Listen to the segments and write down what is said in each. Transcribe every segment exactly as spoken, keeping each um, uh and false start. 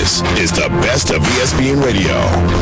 This is the best of E S P N Radio.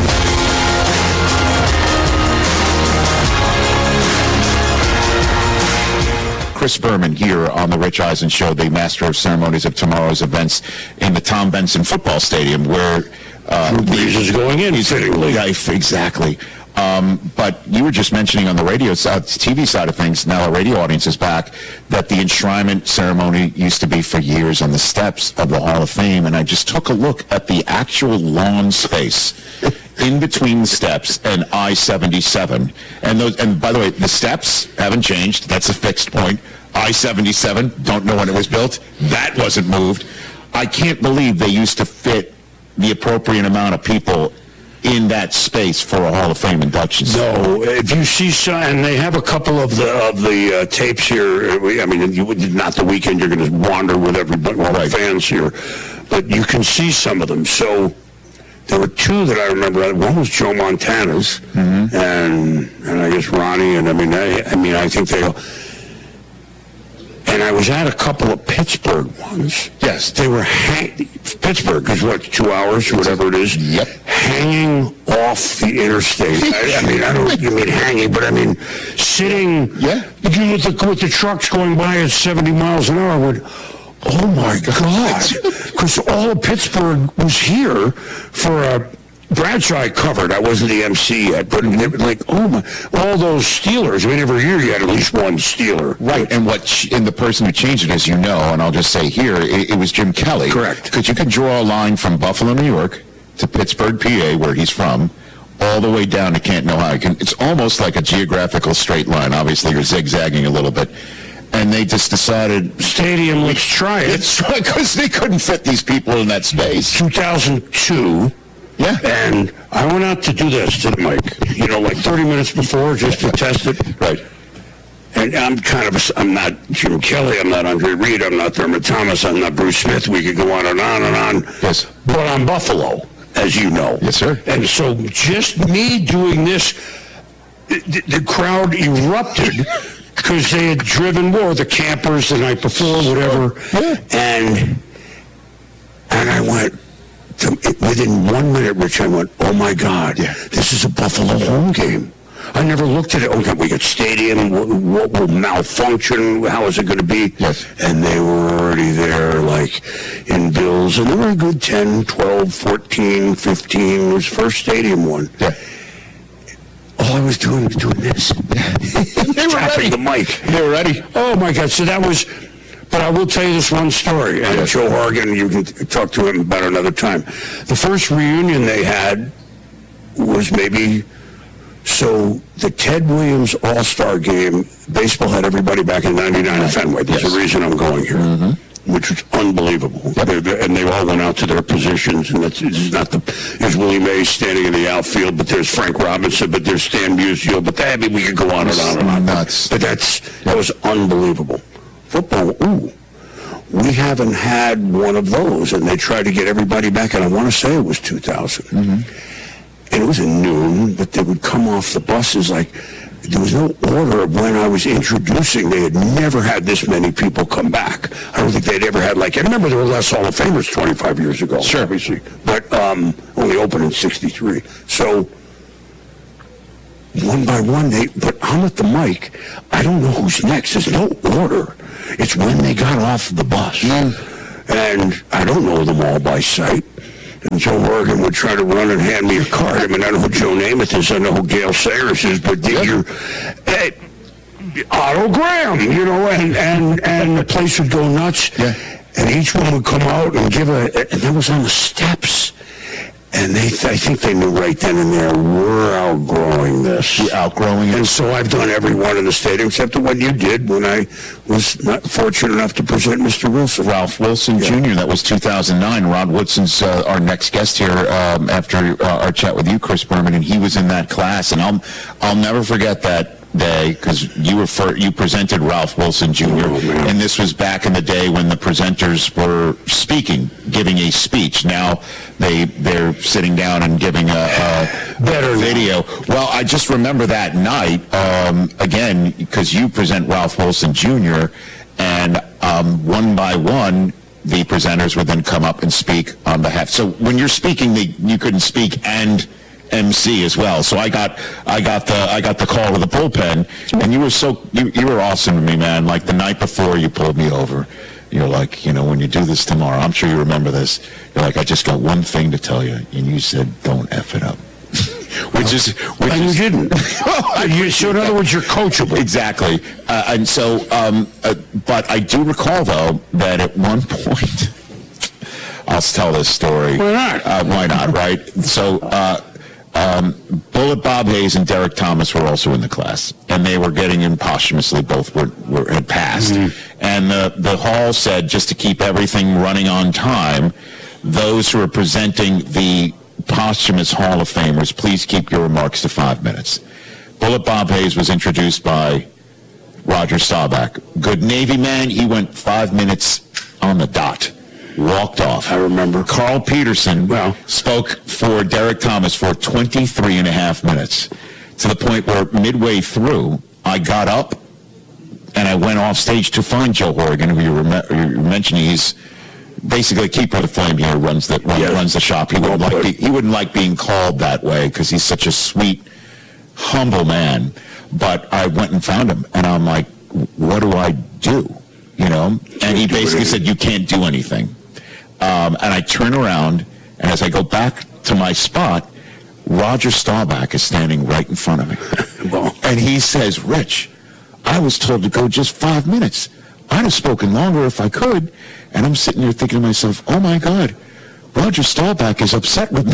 Chris Berman here on the Rich Eisen Show, the master of ceremonies of tomorrow's events in the Tom Benson Football Stadium, where uh, the is going in fittingly. Yeah, exactly. Um, but you were just mentioning on the radio side, T V side of things, now our radio audience is back, that the enshrinement ceremony used to be for years on the steps of the Hall of Fame, and I just took a look at the actual lawn space in between the steps and I seventy-seven. And those, and by the way, the steps haven't changed. That's a fixed point. I seventy-seven, don't know when it was built. That wasn't moved. I can't believe they used to fit the appropriate amount of people in that space for a Hall of Fame induction. No, if you see some, and they have a couple of the of the uh, tapes here. I mean, you not the weekend. You're going to wander with everybody, all the fans here, but you can see some of them. So there were two that I remember. One was Joe Montana's, mm-hmm. and and I guess Ronnie, and I mean, I, I mean, I think they all. And I was at a couple of Pittsburgh ones. Yes. They were hang- Pittsburgh is what, two hours or whatever it is? Yep. Hanging off the interstate. I, I mean, I don't you mean hanging, but I mean sitting. Yeah. You with the with the trucks going by at seventy miles an hour. I would, oh my God! Because all of Pittsburgh was here for a. Bradshaw I covered. I wasn't the M C yet, but they were like, oh my, all those Steelers. I mean, every year you had at least one Steeler. Right, and what and the person who changed it, as you know, and I'll just say here, it, it was Jim Kelly. Correct. Because you can draw a line from Buffalo, New York, to Pittsburgh, P A, where he's from, all the way down to Canton, Ohio. It's almost like a geographical straight line. Obviously, you're zigzagging a little bit. And they just decided, stadium, let's try it. Let's try, because they couldn't fit these people in that space. two thousand two. Yeah. And I went out to do this to the mic, you know, like thirty minutes before, just to test it. Right. And I'm kind of, a, I'm not Jim Kelly, I'm not Andre Reed, I'm not Thurman Thomas, I'm not Bruce Smith. We could go on and on and on. Yes. But I'm Buffalo, as you know. Yes, sir. And so just me doing this, the, the crowd erupted because they had driven more, the campers the night before, whatever. Yeah. And, and I went, To, within one minute, Rich, I went, oh, my God, yeah. This is a Buffalo home game. I never looked at it. Oh, God, we got stadium. What, what will malfunction? How is it going to be? Yes. And they were already there, like, in Bills. And they were a good ten, twelve, fourteen, fifteen. It was first stadium one. Yeah. All I was doing was doing this. They were ready. The mic. They were ready. Oh, my God. So that was... But I will tell you this one story, and yes. Joe Horgan, you can talk to him about another time. The first reunion they had was maybe, so the Ted Williams All-Star game, baseball had everybody back in ninety-nine at Fenway. There's yes. a reason I'm going here, mm-hmm. which was unbelievable. Yep. They, and they all went out to their positions, and that's this is not the, there's Willie Mays standing in the outfield, but there's Frank Robinson, but there's Stan Musial, but that, I mean, we could go on and on and on. Nuts. But that's, that was unbelievable. Football, ooh, we haven't had one of those, and they tried to get everybody back, and I want to say it was two thousand. Mm-hmm. And it was at noon, but they would come off the buses like, there was no order of when I was introducing. They had never had this many people come back. I don't think they'd ever had, like, I remember there were less Hall of Famers twenty-five years ago, sure. obviously, but um, only opened in sixty-three. So, one by one, they, but I'm at the mic. I don't know who's next. There's no order. It's when they got off the bus. Mm. And I don't know them all by sight. And Joe Horgan would try to run and hand me a card. I mean, I know who Joe Namath is. I know who Gail Sayers is. But yep. you're, hey, Otto Graham, you know, and, and, and the place would go nuts. Yeah. And each one would come out and give a, and that was on the steps. And they, I think they knew right then and there, we're outgrowing this. We're outgrowing it. And so I've done every one in the stadium, except the one you did when I was not fortunate enough to present Mister Wilson. Ralph Wilson yeah. Junior That was two thousand nine. Rod Woodson's uh, our next guest here um, after uh, our chat with you, Chris Berman, and he was in that class. And I'll, I'll never forget that day because you were for, you presented Ralph Wilson Junior Oh, and this was back in the day when the presenters were speaking, giving a speech. Now they they're sitting down and giving a, a better video. Now. Well, I just remember that night um, again because you present Ralph Wilson Junior and um, one by one the presenters would then come up and speak on behalf. So when you're speaking, the, you couldn't speak and M C as well. So I got I got the I got the call to the bullpen, and you were so you, you were awesome to me, man. Like the night before, you pulled me over. You're like, you know, when you do this tomorrow, I'm sure you remember this. You're like, I just got one thing to tell you, and you said, don't F it up. Which is, which and is, you didn't. you, so in other words, you're coachable. Exactly. Uh, and so, um, uh, but I do recall though that at one point, I'll tell this story. Why not? Uh, why not? Right. So, uh, um, Bullet Bob Hayes and Derek Thomas were also in the class, and they were getting in posthumously. Both were, were had passed, mm-hmm. and the the hall said, just to keep everything running on time, those who are presenting the posthumous Hall of Famers, please keep your remarks to five minutes. Bullet Bob Hayes was introduced by Roger Staubach. Good Navy man. He went five minutes on the dot. Walked off. I remember. Carl Peterson well, spoke for Derek Thomas for twenty-three and a half minutes, to the point where midway through, I got up and I went off stage to find Joe Horrigan, who you were, you were mentioning. He's basically keeper of the flame here, runs the, run, yes. runs the shop. He wouldn't, like be, he wouldn't like being called that way because he's such a sweet, humble man. But I went and found him, and I'm like, what do I do? You know? And he basically said, you can't do anything. Um, and I turn around, and as I go back to my spot, Roger Staubach is standing right in front of me. Well, and he says, Rich, I was told to go just five minutes. I'd have spoken longer if I could. And I'm sitting there thinking to myself, oh, my God, Roger Staubach is upset with me.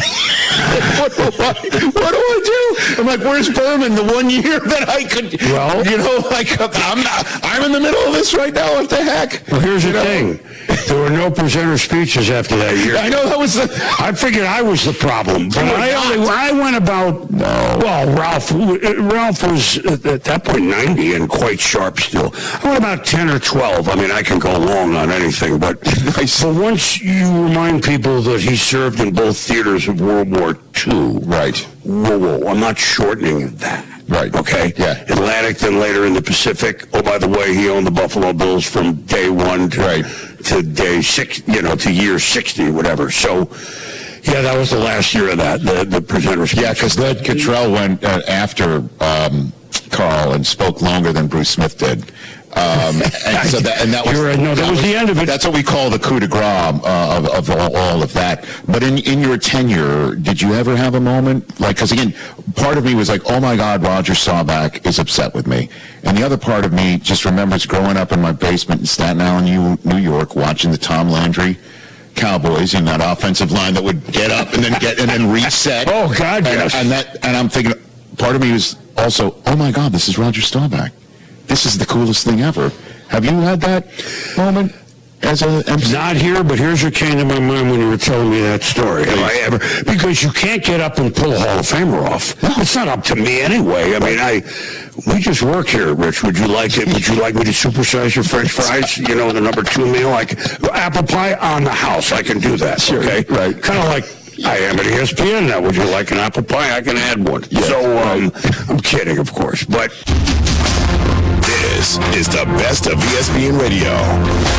what, do I, what do I do? I'm like, where's Berman, the one year that I could, well, you know, like, I'm not, I'm in the middle of this right now. What the heck? Well, here's you the know? thing. There were no presenter speeches after that year. I know that was the... I figured I was the problem. But I only, I went about, no. well, Ralph, Ralph was at that point ninety and quite sharp still. I went about ten or twelve. I mean, I can go long on anything, but, nice. but once you remind people that he served in both theaters of World War Two. Right. Whoa, whoa, I'm not shortening that. Right. Okay? Yeah. Atlantic, then later in the Pacific. Oh, by the way, he owned the Buffalo Bills from day one to, right. to day six, you know, to year sixty, whatever. So, yeah, that was the last year of that, the, the presenter speech. Yeah, because Ned Cottrell went uh, after um, Carl and spoke longer than Bruce Smith did. Um, and so that, and that was, right. no, that, that was, was the end of it. That's what we call the coup de grace uh, of, of all, all of that. But in, in your tenure, did you ever have a moment? Like, because again, part of me was like, oh my God, Roger Staubach is upset with me. And the other part of me just remembers growing up in my basement in Staten Island, New York, watching the Tom Landry Cowboys in that offensive line that would get up and then get and then reset. Oh God, and, yes. And that, and I'm thinking, part of me was also, oh my God, this is Roger Staubach. This is the coolest thing ever. Have you had that moment as a M C? Not here, but here's what came to my mind when you were telling me that story. Have I ever? Because you can't get up and pull a Hall of Famer off. No. It's not up to me anyway. I mean, I we just work here, Rich. Would you like it? Would you like me to supersize your French fries? You know, the number two meal. Like apple pie on the house. I can do that. Sure. Okay, right. Kind of like I am at E S P N now. Would you like an apple pie? I can add one. Yes, so um, right. I'm kidding, of course, but. This is the best of E S P N Radio.